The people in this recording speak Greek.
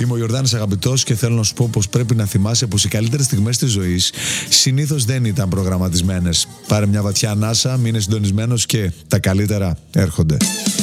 Είμαι ο Ιορδάνης Αγαπητός και θέλω να σου πω πως πρέπει να θυμάσαι πως οι καλύτερες στιγμές της ζωής συνήθως δεν ήταν προγραμματισμένες. Πάρε μια βαθιά ανάσα, μείνε συντονισμένος και τα καλύτερα έρχονται.